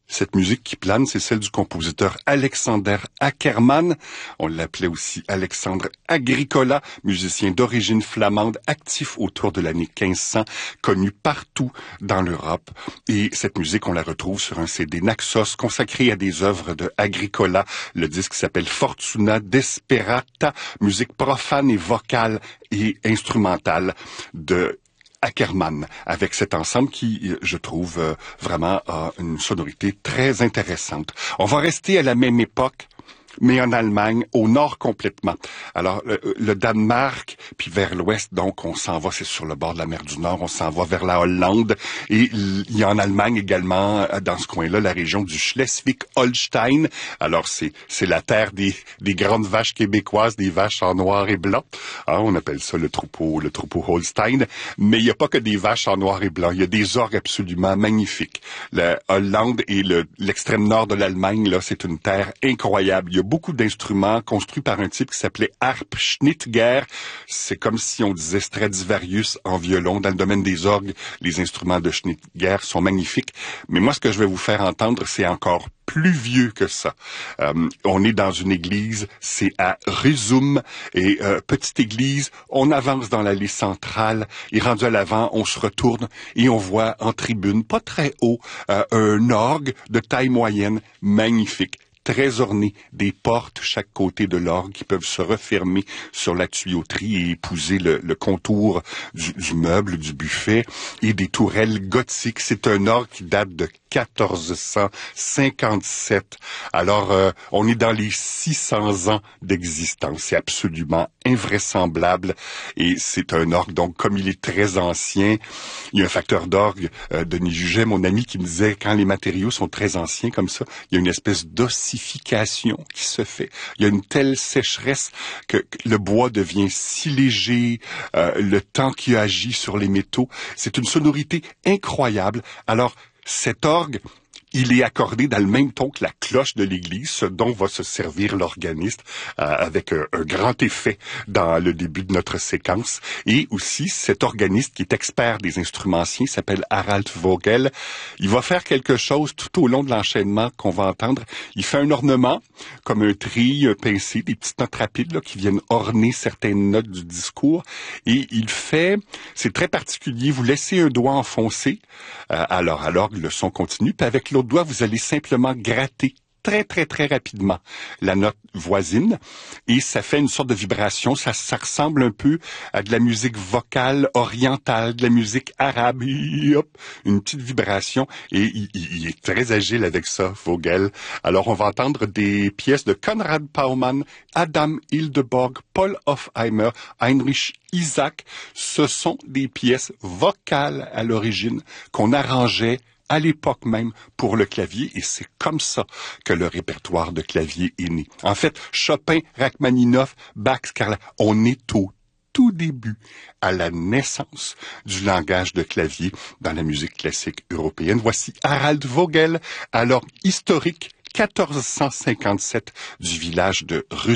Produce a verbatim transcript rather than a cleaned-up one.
Cette musique qui plane, c'est celle du compositeur Alexander Ackermann. On l'appelait aussi Alexandre Agricola, musicien d'origine flamande, actif autour de l'année quinze cents, connu partout dans l'Europe. Et cette musique, on la retrouve sur un C D Naxos consacré à des œuvres de Agricola. Le disque s'appelle Fortuna Desperata, musique profane et vocale et instrumentale de Ackermann, avec cet ensemble qui, je trouve, euh, vraiment a une sonorité très intéressante. On va rester à la même époque, mais en Allemagne, au nord complètement. Alors, le, le Danemark, puis vers l'ouest, donc on s'en va, c'est sur le bord de la mer du Nord, on s'en va vers la Hollande. Et il y a en Allemagne également, dans ce coin-là, la région du Schleswig-Holstein. Alors, c'est c'est la terre des, des grandes vaches québécoises, des vaches en noir et blanc. Ah, on appelle ça le troupeau, le troupeau Holstein. Mais il n'y a pas que des vaches en noir et blanc, il y a des orgues absolument magnifiques. La Hollande et le, l'extrême nord de l'Allemagne, là, c'est une terre incroyable. Il y a beaucoup d'instruments construits par un type qui s'appelait Arp Schnitger. C'est comme si on disait Stradivarius en violon. Dans le domaine des orgues, les instruments de Schnitger sont magnifiques. Mais moi, ce que je vais vous faire entendre, c'est encore plus vieux que ça. Euh, on est dans une église, c'est à Husum, et euh, petite église, on avance dans l'allée centrale, et rendu à l'avant, on se retourne, et on voit en tribune, pas très haut, euh, un orgue de taille moyenne, magnifique, très orné, des portes chaque côté de l'orgue qui peuvent se refermer sur la tuyauterie et épouser le, le contour du, du meuble, du buffet, et des tourelles gothiques. C'est un orgue qui date de quatorze cent cinquante-sept. Alors, euh, on est dans les six cents ans d'existence. C'est absolument invraisemblable. Et c'est un orgue, donc, comme il est très ancien, il y a un facteur d'orgue, euh, Denis Juget, mon ami, qui me disait, quand les matériaux sont très anciens comme ça, il y a une espèce d'ossification qui se fait. Il y a une telle sécheresse que, que le bois devient si léger, euh, le temps qui agit sur les métaux. C'est une sonorité incroyable. Alors, cet orgue, il est accordé dans le même ton que la cloche de l'église, ce dont va se servir l'organiste euh, avec un, un grand effet dans le début de notre séquence. Et aussi, cet organiste qui est expert des instruments anciens s'appelle Harald Vogel. Il va faire quelque chose tout au long de l'enchaînement qu'on va entendre. Il fait un ornement, comme un tri, un pincé, des petites notes rapides là, qui viennent orner certaines notes du discours. Et il fait, c'est très particulier, vous laissez un doigt enfoncé, euh, alors à l'orgue, le son continue, puis avec l'autre doigt, vous allez simplement gratter très, très, très rapidement la note voisine et ça fait une sorte de vibration. Ça, ça ressemble un peu à de la musique vocale orientale, de la musique arabe. Et hop, une petite vibration et il, il est très agile avec ça, Vogel. Alors, on va entendre des pièces de Konrad Paumann, Adam Hildeborg, Paul Hofheimer, Heinrich Isaac. Ce sont des pièces vocales à l'origine qu'on arrangeait à l'époque même pour le clavier, et c'est comme ça que le répertoire de clavier est né. En fait, Chopin, Rachmaninoff, Bach, Scarlatti, on est au tout début, à la naissance du langage de clavier dans la musique classique européenne. Voici Harald Vogel, alors historique, quatorze cent cinquante-sept du village de Rus.